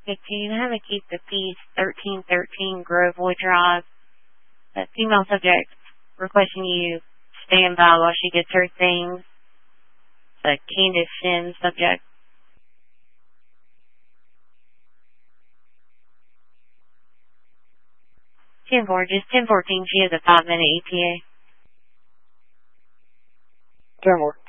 15, have a keep the peace, 1313 Grovewood Drive. A female subject requesting you stand by while she gets her things. The Candace Sims subject. 10-4, just 1014, she has a 5-minute ETA. 10-4.